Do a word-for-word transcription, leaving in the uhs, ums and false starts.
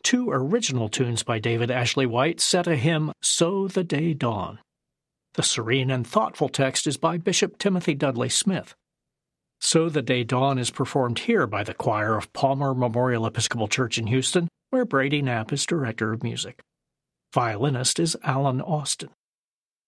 two original tunes by David Ashley White set a hymn, So the Day Dawn. The serene and thoughtful text is by Bishop Timothy Dudley Smith. So the Day Dawn is performed here by the choir of Palmer Memorial Episcopal Church in Houston, where Brady Knapp is director of music. Violinist is Alan Austin.